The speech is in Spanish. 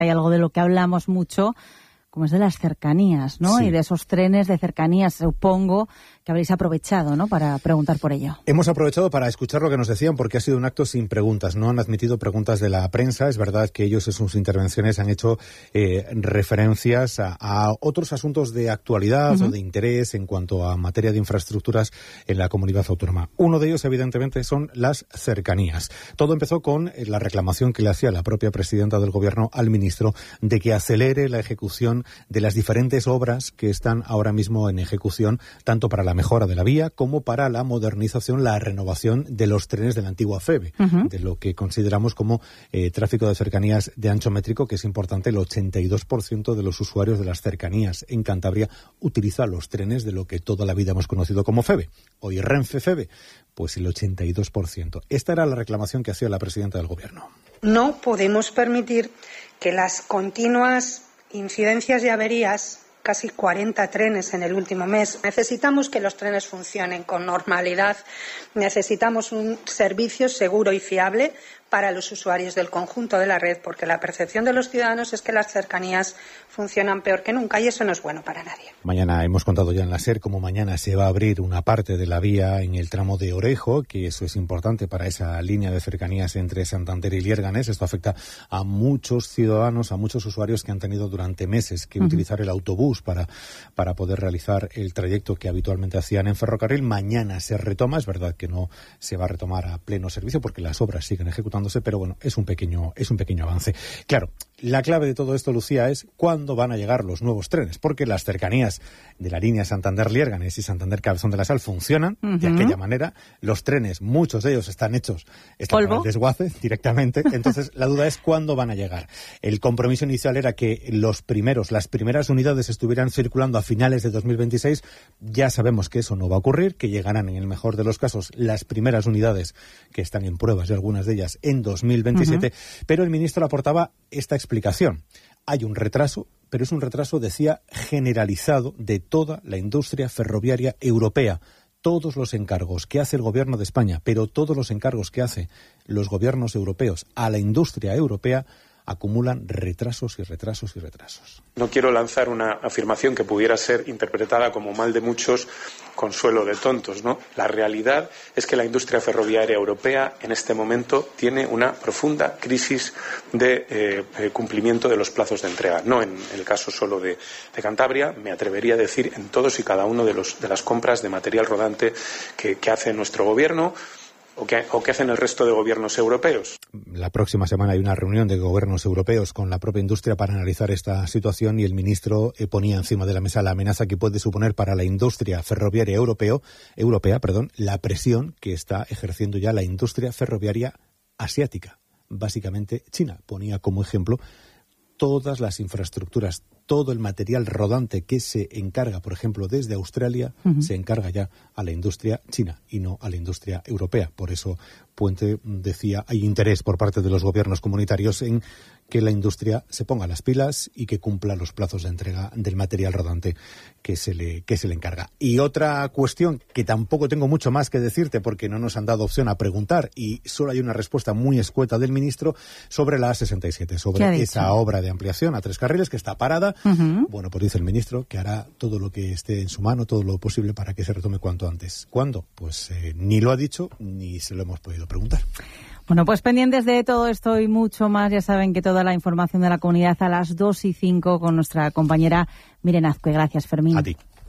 Hay algo de lo que hablamos mucho, como es de las cercanías, ¿no? Sí. Y de esos trenes de cercanías, supongo que habréis aprovechado, ¿no?, para preguntar por ello. Hemos aprovechado para escuchar lo que nos decían, porque ha sido un acto sin preguntas. No han admitido preguntas de la prensa. Es verdad que ellos en sus intervenciones han hecho referencias a otros asuntos de actualidad o de interés en cuanto a materia de infraestructuras en la comunidad autónoma. Uno de ellos, evidentemente, son las cercanías. Todo empezó con la reclamación que le hacía la propia presidenta del Gobierno al ministro de que acelere la ejecución de las diferentes obras que están ahora mismo en ejecución, tanto para la mejora de la vía como para la modernización, la renovación de los trenes de la antigua FEVE, de lo que consideramos como tráfico de cercanías de ancho métrico, que es importante. El 82% de los usuarios de las cercanías en Cantabria utiliza los trenes de lo que toda la vida hemos conocido como FEVE. Hoy Renfe FEVE, pues el 82%. Esta era la reclamación que hacía la presidenta del Gobierno. No podemos permitir que las continuas incidencias y averías, casi 40 trenes en el último mes. Necesitamos que los trenes funcionen con normalidad. Necesitamos un servicio seguro y fiable para los usuarios del conjunto de la red, porque la percepción de los ciudadanos es que las cercanías funcionan peor que nunca y eso no es bueno para nadie. Mañana hemos contado ya en la SER cómo mañana se va a abrir una parte de la vía en el tramo de Orejo, que eso es importante para esa línea de cercanías entre Santander y Liérganes. Esto afecta a muchos ciudadanos, a muchos usuarios que han tenido durante meses que utilizar el autobús para poder realizar el trayecto que habitualmente hacían en ferrocarril. Mañana se retoma, es verdad que no se va a retomar a pleno servicio porque las obras siguen ejecutándose, pero bueno, es un pequeño avance. Claro, la clave de todo esto, Lucía, es cuándo van a llegar los nuevos trenes, porque las cercanías de la línea Santander-Liérganes y Santander-Cabezón de la Sal funcionan de aquella manera. Los trenes, muchos de ellos están para el desguace directamente. Entonces, la duda es cuándo van a llegar. El compromiso inicial era que las primeras unidades estuvieran circulando a finales de 2026. Ya sabemos que eso no va a ocurrir, que llegarán en el mejor de los casos las primeras unidades que están en pruebas y algunas de ellas en 2027, pero el ministro aportaba esta explicación. Hay un retraso, pero es un retraso, decía, generalizado de toda la industria ferroviaria europea. Todos los encargos que hace el Gobierno de España, pero todos los encargos que hace los gobiernos europeos a la industria europea acumulan retrasos y retrasos y retrasos. No quiero lanzar una afirmación que pudiera ser interpretada como mal de muchos, consuelo de tontos, ¿no? La realidad es que la industria ferroviaria europea en este momento tiene una profunda crisis de cumplimiento de los plazos de entrega. No en el caso solo de Cantabria, me atrevería a decir en todos y cada uno de las compras de material rodante que hace nuestro gobierno o que hacen el resto de gobiernos europeos. La próxima semana hay una reunión de gobiernos europeos con la propia industria para analizar esta situación y el ministro ponía encima de la mesa la amenaza que puede suponer para la industria ferroviaria europea, la presión que está ejerciendo ya la industria ferroviaria asiática, básicamente China. Ponía como ejemplo todas las infraestructuras, todo el material rodante que se encarga, por ejemplo, desde Australia, se encarga ya a la industria china y no a la industria europea. Por eso Puente decía, hay interés por parte de los gobiernos comunitarios en que la industria se ponga las pilas y que cumpla los plazos de entrega del material rodante que se le encarga. Y otra cuestión que tampoco tengo mucho más que decirte porque no nos han dado opción a preguntar y solo hay una respuesta muy escueta del ministro sobre la A67, sobre esa obra de ampliación a 3 carriles que está parada. Bueno, pues dice el ministro que hará todo lo que esté en su mano, todo lo posible para que se retome cuanto antes. ¿Cuándo? Pues ni lo ha dicho ni se lo hemos podido preguntar. Bueno, pues pendientes de todo esto y mucho más, ya saben que toda la información de la comunidad a las 2:05 con nuestra compañera Miren Azcue. Gracias, Fermín. A ti.